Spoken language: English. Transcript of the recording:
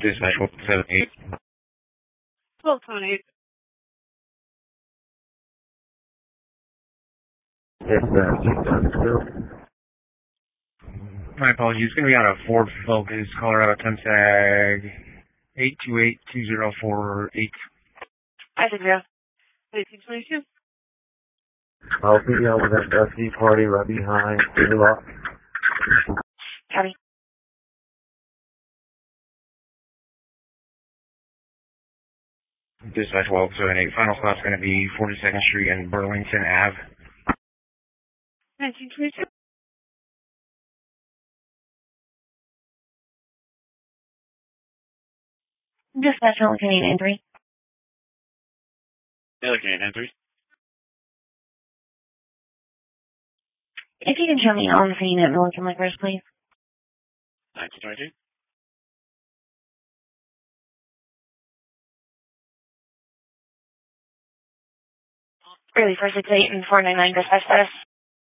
Dispatch 1278. 1228. My apologies. It's going to be out of Ford Focus, Colorado, temp tag 8282048. I think yeah. 1822. I'll be over that dusty party right behind the lock. Copy. Dispatch 1278. Final stop's going to be 42nd Street and Burlington Ave. 1922. Dispatch Canadian 3. Canadian 3. If you can show me on scene at Milliken Liquors, please. 1922. Really, for 68 and 499 dispatch status.